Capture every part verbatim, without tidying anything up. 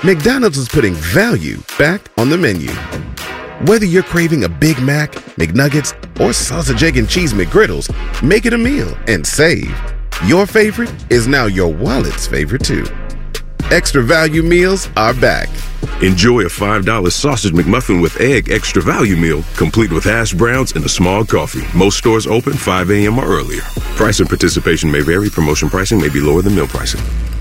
McDonald's is putting value back on the menu. Whether you're craving a Big Mac, McNuggets, or sausage, egg, and cheese McGriddles, make it a meal and save. Your favorite is now your wallet's favorite too. Extra value meals are back. Enjoy a five dollar sausage McMuffin with egg extra value meal, complete with hash browns and a small coffee. Most stores open five a.m. or earlier. Price and participation may vary. Promotion pricing may be lower than meal pricing.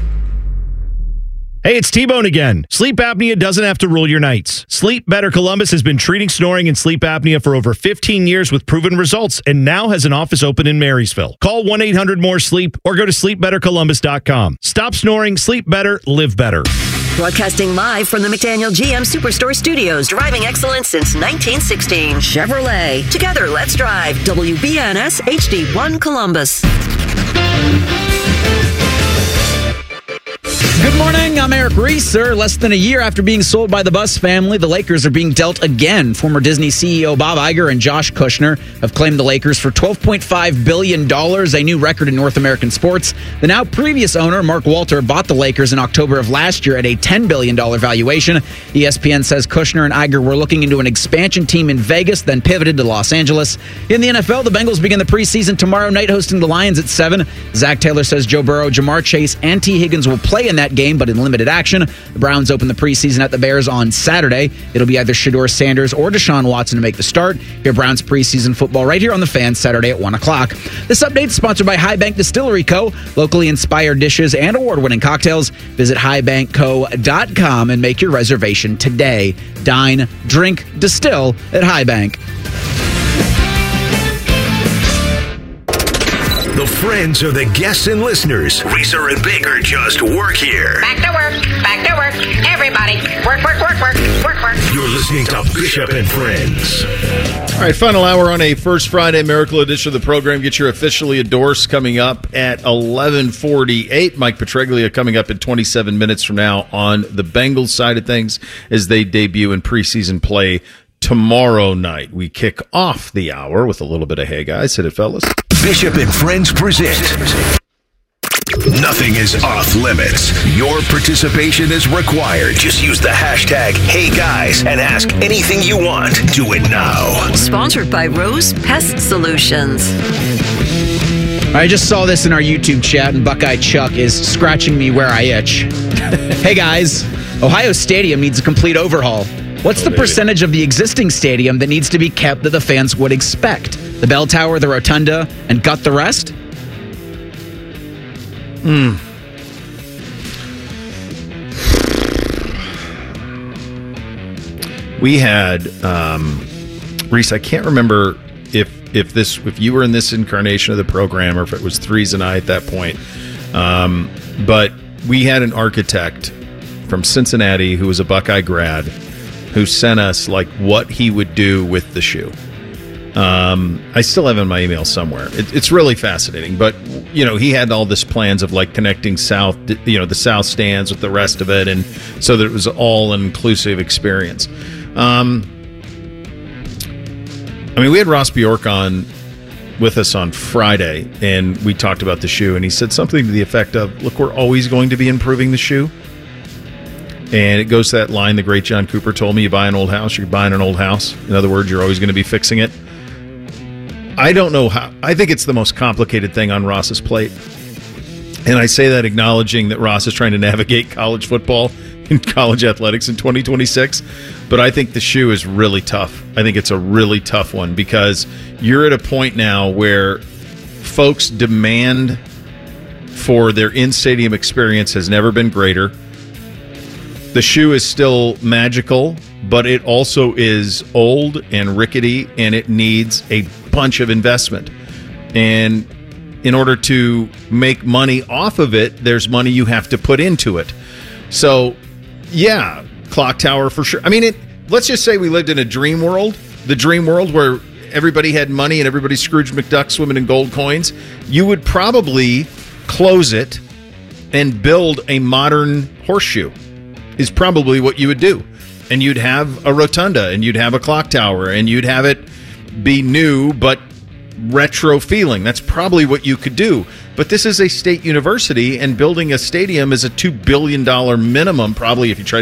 Hey, it's T-Bone again. Sleep apnea doesn't have to rule your nights. Sleep Better Columbus has been treating snoring and sleep apnea for over fifteen years with proven results and now has an office open in Marysville. Call one eight hundred more sleep or go to sleep better columbus dot com. Stop snoring, sleep better, live better. Broadcasting live from the McDaniel G M Superstore Studios, driving excellence since nineteen sixteen. Chevrolet. Together, let's drive. W B N S H D one Columbus. Good morning, I'm Eric Reeser. Less than a year after being sold by the Buss family, the Lakers are being dealt again. Former Disney C E O Bob Iger and Josh Kushner have claimed the Lakers for twelve point five billion dollars, a new record in North American sports. The now previous owner, Mark Walter, bought the Lakers in October of last year at a ten billion dollars valuation. E S P N says Kushner and Iger were looking into an expansion team in Vegas, then pivoted to Los Angeles. In the N F L, the Bengals begin the preseason tomorrow night, hosting the Lions at seven. Zach Taylor says Joe Burrow, Jamar Chase, and T. Higgins will play in that game, but in limited action. The Browns open the preseason at the Bears on Saturday. It'll be either Shedeur Sanders or Deshaun Watson to make the start. Hear Browns preseason football right here on The Fan Saturday at one o'clock. This update is sponsored by High Bank Distillery Co. Locally inspired dishes and award-winning cocktails. Visit high bank co dot com and make your reservation today. Dine, drink, distill at High Bank. The friends are the guests and listeners. Reeser and Baker just work here. Back to work. Back to work. Everybody. Work, work, work, work, work, work. You're listening to Bishop and Friends. All right, final hour on a First Friday Miracle edition of the program. Get your officially endorsed coming up at eleven forty-eight. Mike Petraglia coming up in twenty-seven minutes from now on the Bengals side of things as they debut in preseason play tomorrow night. We kick off the hour with a little bit of Hey Guys. Hit it, fellas. Bishop and Friends present Nothing is Off Limits. Your participation is required. Just use the hashtag HeyGuys and ask anything you want. Do it now. Sponsored by Rose Pest Solutions. I just saw this in our YouTube chat, and Buckeye Chuck is scratching me where I itch. Hey guys, Ohio Stadium needs a complete overhaul. What's oh, the baby. percentage of the existing stadium that needs to be kept that the fans would expect? The bell tower, the rotunda, and gut the rest? Hmm. We had, um, Reese, I can't remember if if this if you were in this incarnation of the program or if it was Threes and I at that point, um, but we had an architect from Cincinnati who was a Buckeye grad who sent us like what he would do with the shoe. Um, I still have it in my email somewhere. It, it's really fascinating, but you know, he had all this plans of like connecting south, you know, the south stands with the rest of it, and so that it was all an inclusive experience. Um, I mean, we had Ross Bjork on with us on Friday, and we talked about the shoe, and he said something to the effect of, "Look, we're always going to be improving the shoe." And it goes to that line the great John Cooper told me, you buy an old house, you're buying an old house. In other words, you're always going to be fixing it. I don't know how. I think it's the most complicated thing on Ross's plate. And I say that acknowledging that Ross is trying to navigate college football and college athletics in twenty twenty-six. But I think the shoe is really tough. I think it's a really tough one because you're at a point now where folks' demand for their in-stadium experience has never been greater. The shoe is still magical, but it also is old and rickety, and it needs a bunch of investment. And in order to make money off of it, there's money you have to put into it. So, yeah, clock tower for sure. I mean, it. Let's just say we lived in a dream world, the dream world where everybody had money and everybody's Scrooge McDuck swimming in gold coins. You would probably close it and build a modern horseshoe. Is probably what you would do. And you'd have a rotunda, and you'd have a clock tower, and you'd have it be new but retro feeling. That's probably what you could do. But this is a state university, and building a stadium is a two billion dollars minimum, probably if you try